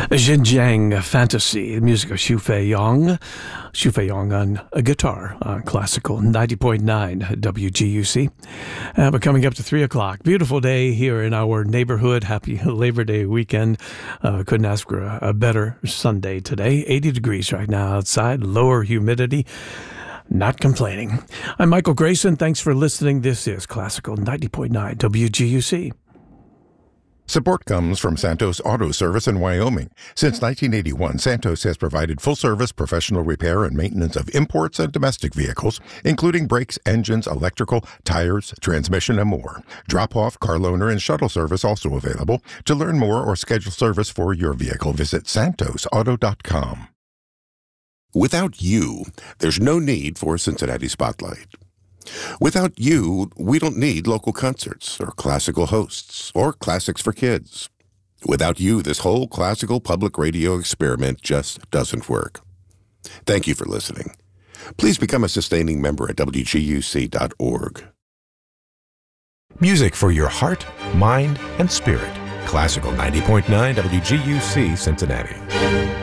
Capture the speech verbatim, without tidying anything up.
Xinjiang Fantasy, the music of Xu Fei Yong. Xu Fei Yong on a guitar on Classical ninety point nine W G U C. Uh, but coming up to three o'clock, beautiful day here in our neighborhood. Happy Labor Day weekend. Uh, couldn't ask for a, a better Sunday today. eighty degrees right now outside, lower humidity. Not complaining. I'm Michael Grayson. Thanks for listening. This is Classical ninety point nine W G U C. Support comes from Santos Auto Service in Wyoming. Since nineteen eighty-one, Santos has provided full-service professional repair and maintenance of imports and domestic vehicles, including brakes, engines, electrical, tires, transmission, and more. Drop-off, car loaner, and shuttle service also available. To learn more or schedule service for your vehicle, visit santos auto dot com. Without you, there's no need for Cincinnati Spotlight. Without you, we don't need local concerts or classical hosts or classics for kids. Without you, this whole classical public radio experiment just doesn't work. Thank you for listening. Please become a sustaining member at W G U C dot org. Music for your heart, mind, and spirit. Classical ninety point nine W G U C Cincinnati.